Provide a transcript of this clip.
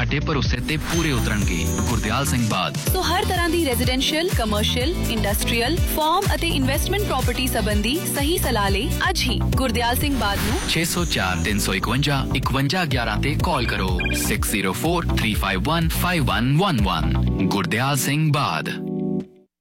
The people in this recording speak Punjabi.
ਤੁਹਾਡੇ ਭਰੋਸੇ ਤੇ ਪੂਰੇ ਉਤਰਨਗੇ। ਗੁਰਦਿਆਲ ਸਿੰਘ ਬਾਦ। ਸੋ ਹਰ ਤਰ੍ਹਾਂ ਦੀ ਰੈਜ਼ੀਡੈਂਸ਼ੀਅਲ, ਕਮਰਸ਼ੀਅਲ, ਇੰਡਸਟਰੀਅਲ, ਫਾਰਮ ਅਤੇ ਇਨਵੈਸਟਮੈਂਟ ਪ੍ਰਾਪਰਟੀ ਸੰਬੰਧੀ ਸਹੀ ਸਲਾਹ ਲਈ ਅੱਜ ਹੀ ਗੁਰਦਿਆਲ ਸਿੰਘ ਬਾਦ ਨੂੰ 604 351 5111 ਤੇ ਕਾਲ ਕਰੋ। 6043515111। ਗੁਰਦਿਆਲ ਸਿੰਘ ਬਾਦ।